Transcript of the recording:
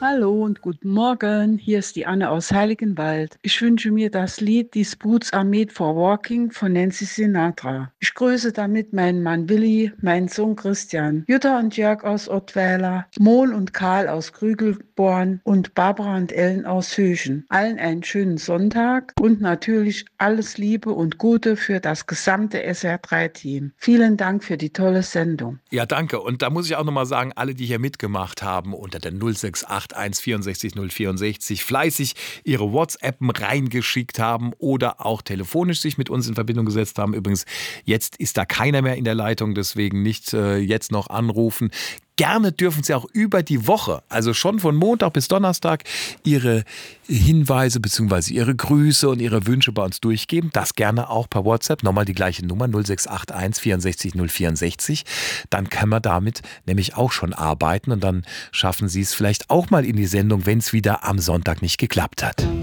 Hallo und guten Morgen. Hier ist die Anne aus Heiligenwald. Ich wünsche mir das Lied These Boots Are Made for Walking von Nancy Sinatra. Ich grüße damit meinen Mann Willi, meinen Sohn Christian, Jutta und Jörg aus Ottweiler, Mon und Karl aus Krügelborn und Barbara und Ellen aus Höschen. Allen einen schönen Sonntag und natürlich alles Liebe und Gute für das gesamte SR3-Team. Vielen Dank für die tolle Sendung. Ja, danke. Und da muss ich auch nochmal sagen, alle, die hier mitgemacht haben, unter der 0681 64 064 fleißig ihre WhatsAppen reingeschickt haben oder auch telefonisch sich mit uns in Verbindung gesetzt haben. Übrigens, jetzt ist da keiner mehr in der Leitung, deswegen nicht jetzt noch anrufen. Gerne dürfen Sie auch über die Woche, also schon von Montag bis Donnerstag, Ihre Hinweise bzw. Ihre Grüße und Ihre Wünsche bei uns durchgeben. Das gerne auch per WhatsApp. Nochmal die gleiche Nummer 0681 64 064. Dann können wir damit nämlich auch schon arbeiten und dann schaffen Sie es vielleicht auch mal in die Sendung, wenn es wieder am Sonntag nicht geklappt hat.